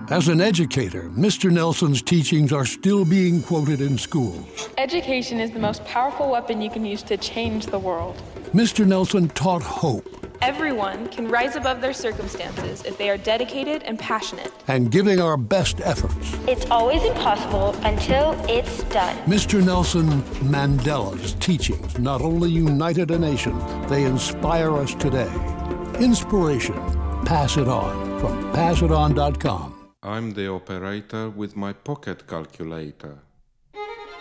As an educator, Mr. Nelson's teachings are still being quoted in schools. Education is the most powerful weapon you can use to change the world. Mr. Nelson taught hope. Everyone can rise above their circumstances if they are dedicated and passionate. And giving our best efforts. It's always impossible until it's done. Mr. Nelson Mandela's teachings not only united a nation, they inspire us today. Inspiration. Pass it on from passiton.com. I'm the operator with my pocket calculator.